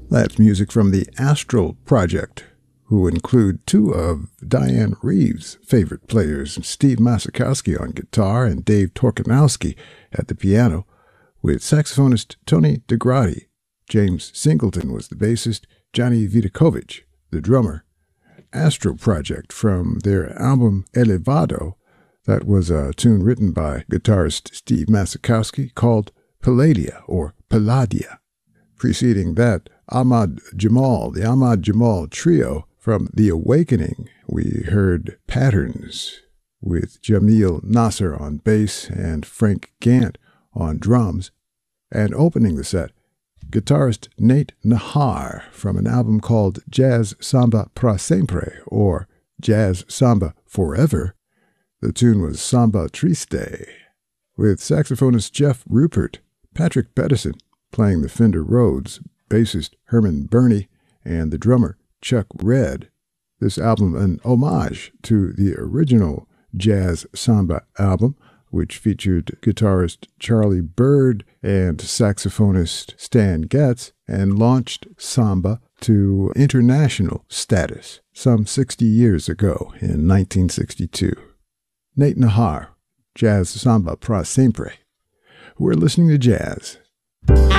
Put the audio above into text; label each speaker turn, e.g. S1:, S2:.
S1: That's music from the Astral Project, who include two of Diane Reeves' favorite players, Steve Masakowski on guitar and Dave Torkanowski at the piano, with saxophonist Tony DeGrati. James Singleton was the bassist, Johnny Vidakovich, the drummer. Astral Project from their album Elevado, that was a tune written by guitarist Steve Masakowski called Palladia or Palladia. Preceding that, Ahmad Jamal, the Ahmad Jamal Trio. From The Awakening, we heard Patterns with Jamil Nasser on bass and Frank Gant on drums. And opening the set, guitarist Nate Nahar from an album called Jazz Samba Pra Sempre, or Jazz Samba Forever. The tune was Samba Triste, with saxophonist Jeff Rupert, Patrick Pedersen playing the Fender Rhodes, bassist Herman Burney, and the drummer Chuck Red. This album an homage to the original Jazz Samba album, which featured guitarist Charlie Bird and saxophonist Stan Getz, and launched samba to international status some 60 years ago in 1962. Nate Nahar, Jazz Samba Pra Sempre. We're listening to jazz.